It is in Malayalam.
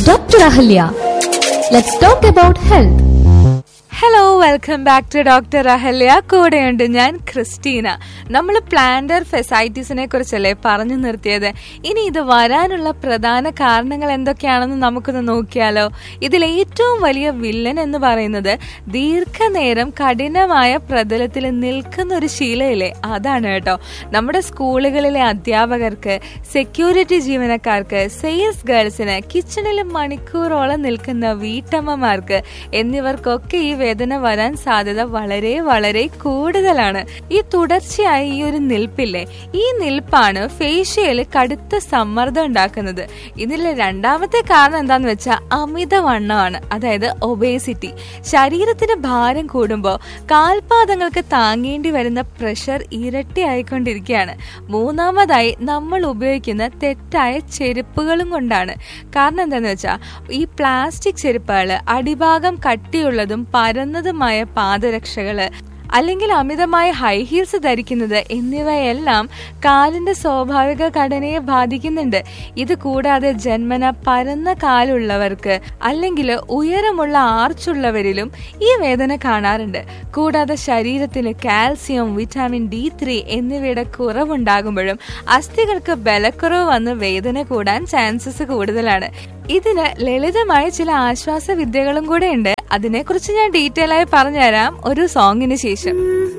Dr. Ahalya. Let's talk about health. Hello, welcome back to doctor Ahalya. കൂടെയുണ്ട് ഞാൻ ക്രിസ്റ്റീന. നമ്മൾ പ്ലാന്റർ ഫെസൈറ്റീസിനെ കുറിച്ചല്ലേ പറഞ്ഞു നിർത്തിയത്. ഇനി ഇത് വരാനുള്ള പ്രധാന കാരണങ്ങൾ എന്തൊക്കെയാണെന്ന് നമുക്കൊന്ന് നോക്കിയാലോ. ഇതിൽ ഏറ്റവും വലിയ വില്ലൻ എന്ന് പറയുന്നത് ദീർഘനേരം കഠിനമായ പ്രതലത്തിൽ നിൽക്കുന്ന ഒരു ശീലയില്ലേ, അതാണ് കേട്ടോ. നമ്മുടെ സ്കൂളുകളിലെ അധ്യാപകർക്ക്, സെക്യൂരിറ്റി ജീവനക്കാർക്ക്, സെയിൽസ് ഗേൾസിന്, കിച്ചണിൽ മണിക്കൂറോളം നിൽക്കുന്ന വീട്ടമ്മമാർക്ക് എന്നിവർക്കൊക്കെ ഈ വേദന വരാൻ സാധ്യത വളരെ വളരെ കൂടുതലാണ്. ഈ തുടർച്ചയായ ഈ ഒരു നിൽപ്പില്ലേ, ഈ നിൽപ്പാണ് ഫേഷ്യയിൽ കടുത്ത സമ്മർദ്ദം ഉണ്ടാക്കുന്നത്. ഇതിലെ രണ്ടാമത്തെ കാരണം എന്താന്ന് വെച്ചാൽ അമിതവണ്ണമാണ്, അതായത് ഒബേസിറ്റി. ശരീരത്തിന് ഭാരം കൂടുമ്പോൾ കാൽപാദങ്ങൾക്ക് താങ്ങേണ്ടി വരുന്ന പ്രഷർ ഇരട്ടിയായിക്കൊണ്ടിരിക്കുകയാണ്. മൂന്നാമതായി നമ്മൾ ഉപയോഗിക്കുന്ന തെറ്റായ ചെരുപ്പുകളും കൊണ്ടാണ്. കാരണം എന്താന്ന് വെച്ചാൽ ഈ പ്ലാസ്റ്റിക് ചെരുപ്പുകൾ, അടിഭാഗം കട്ടിയുള്ളതും പരന്നതുമായ പാദരക്ഷകള്, അല്ലെങ്കിൽ അമിതമായ ഹൈ ഹീൽസ് ധരിക്കുന്നത് എന്നിവയെല്ലാം കാലിന്റെ സ്വാഭാവിക ഘടനയെ ബാധിക്കുന്നുണ്ട്. ഇത് കൂടാതെ ജന്മന പരന്ന കാലുള്ളവർക്ക് അല്ലെങ്കിൽ ഉയരമുള്ള ആർച്ചുള്ളവരിലും ഈ വേദന കാണാറുണ്ട്. കൂടാതെ ശരീരത്തിന് കാൽസ്യം, വിറ്റാമിൻ D3 എന്നിവയുടെ കുറവുണ്ടാകുമ്പോഴും അസ്ഥികൾക്ക് ബലക്കുറവ് വന്ന് വേദന കൂടാൻ ചാൻസസ് കൂടുതലാണ്. ഇതിന് ലളിതമായ ചില ആശ്വാസ വിദ്യകളും കൂടെ ഉണ്ട്. അതിനെക്കുറിച്ച് ഞാൻ ഡീറ്റെയിൽ ആയി പറഞ്ഞുതരാം ഒരു സോങ്ങിന് ശേഷം.